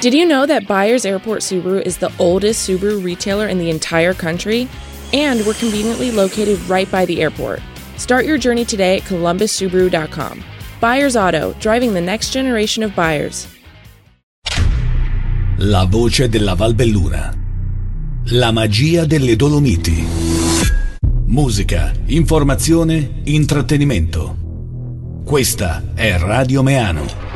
Did you know that Byers Airport Subaru is the oldest Subaru retailer in the entire country? And we're conveniently located right by the airport. Start your journey today at columbussubaru.com. Byers Auto, driving the next generation of buyers. La voce della Val Belluna. La magia delle Dolomiti. Musica, informazione, intrattenimento. Questa è Radio Meano.